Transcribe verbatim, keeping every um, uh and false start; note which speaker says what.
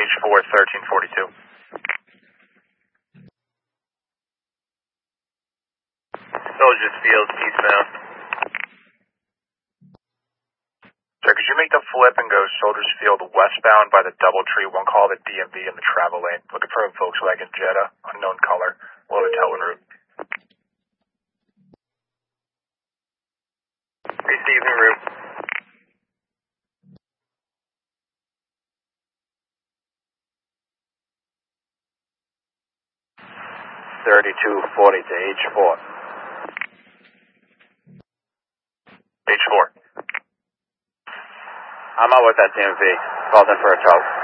Speaker 1: H four, thirteen forty-two. Soldiers Field, eastbound. Sir, could you make the flip and go Soldiers Field westbound by the Doubletree, one call the D M V in the travel lane. Looking for a Volkswagen Jetta, unknown color, low to Telwyn route. Receiving route.
Speaker 2: thirty-two forty to H four.
Speaker 1: H four.
Speaker 2: I'm out with that D M V. Called in for a tow.